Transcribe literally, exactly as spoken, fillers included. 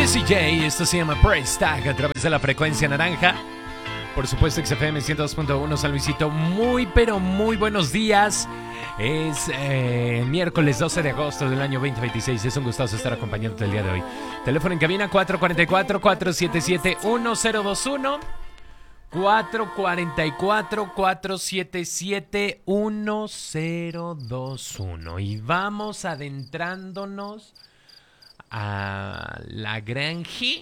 Jessie J, esto se llama Price Tag a través de la frecuencia naranja. Por supuesto, X F M ciento dos punto uno, San Luisito. Muy, pero muy buenos días. Es eh, miércoles doce de agosto del año veinte veintiséis. Es un gustazo estar acompañándote el día de hoy. Teléfono en cabina cuatro cuatro cuatro, cuatro siete siete, uno cero dos uno. cuatro cuatro cuatro, cuatro siete siete, uno cero dos uno. Y vamos adentrándonos a la granja